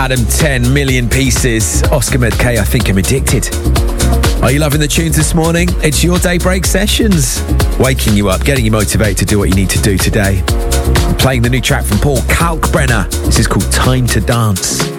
Adam 10 million pieces. Oscar Medkay, I think I'm addicted. Are you loving the tunes this morning? It's your Daybreak Sessions. Waking you up, getting you motivated to do what you need to do today. I'm playing the new track from Paul Kalkbrenner. This is called Time to Dance.